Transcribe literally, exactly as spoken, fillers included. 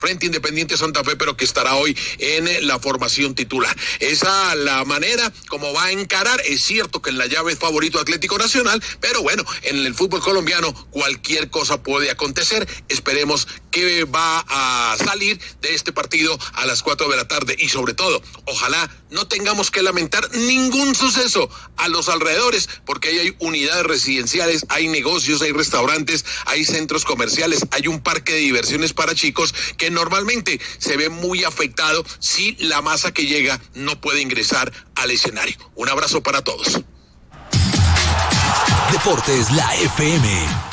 frente a Independiente Santa Fe, pero que estará hoy en la formación titular. Esa la manera como va a encarar. Es cierto que en la llave es favorito Atlético Nacional, pero bueno, en el fútbol colombiano cualquier cosa puede acontecer. Esperemos que va a salir de este partido a las cuatro de la tarde y sobre todo, ojalá no tengamos que lamentar ningún suceso a los alrededores, porque ahí hay unidades residenciales, hay negocios, hay restaurantes, hay centros comerciales, hay un parque de diversiones para chicos que normalmente se ve muy afectado si la masa que llega no puede ingresar al escenario. Un abrazo para todos. Deportes La F M.